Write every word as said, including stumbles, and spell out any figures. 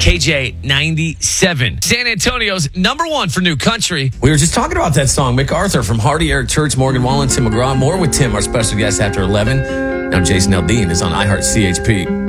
K J ninety-seven. San Antonio's number one for new country. We were just talking about that song, MacArthur from Hardy, Eric Church, Morgan Wallen, Tim McGraw. More with Tim, our special guest after eleven. Now Jason Aldean is on iHeart C H P.